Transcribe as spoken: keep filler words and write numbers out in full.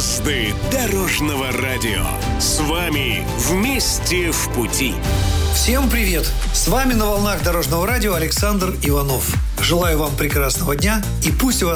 Звезды дорожного радио. С вами вместе в пути. Всем привет! С вами на волнах Дорожного радио Александр Иванов. Желаю вам прекрасного дня, и пусть у вас